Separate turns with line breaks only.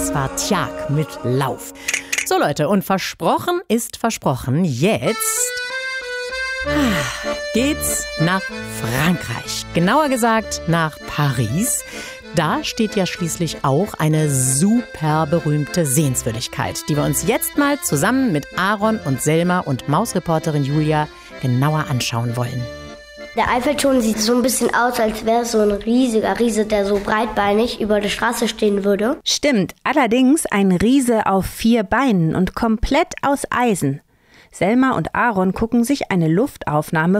das war Tjag mit Lauf. So Leute, und versprochen ist versprochen. Jetzt geht's nach Frankreich. Genauer gesagt nach Paris. Da steht ja schließlich auch eine super berühmte Sehenswürdigkeit, die wir uns jetzt mal zusammen mit Aaron und Selma und Mausreporterin Julia genauer anschauen wollen.
Der Eiffelturm sieht so ein bisschen aus, als wäre es so ein riesiger Riese, der so breitbeinig über der Straße stehen würde.
Stimmt, allerdings ein Riese auf 4 Beinen und komplett aus Eisen. Selma und Aaron gucken sich eine Luftaufnahme